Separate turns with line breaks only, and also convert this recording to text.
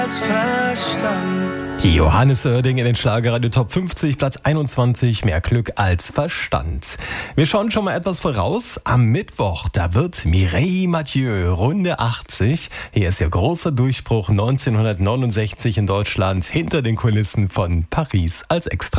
als Verstand.
Die Johannes Oerding in den Schlagerradio Top 50, Platz 21, mehr Glück als Verstand. Wir schauen schon mal etwas voraus. Am Mittwoch, da wird Mireille Mathieu, Runde 80. Hier ist ihr großer Durchbruch 1969 in Deutschland hinter den Kulissen von Paris als Extra.